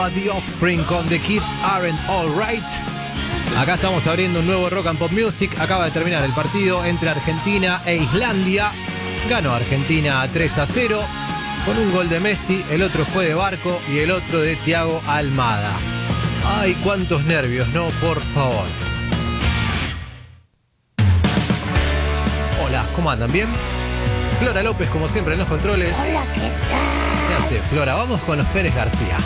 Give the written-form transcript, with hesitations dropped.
The Offspring con The Kids Aren't Alright. Acá estamos abriendo un nuevo Rock and Pop Music. Acaba de terminar el partido entre Argentina e Islandia. Ganó Argentina 3-0 con un gol de Messi. El otro fue de Barco y el otro de Thiago Almada. Ay, cuántos nervios, ¿no? Por favor. Hola, ¿cómo andan? ¿Bien? Flora López, como siempre, en los controles. Hola, ¿qué tal? ¿Qué hace, Flora? Vamos con los Pérez García.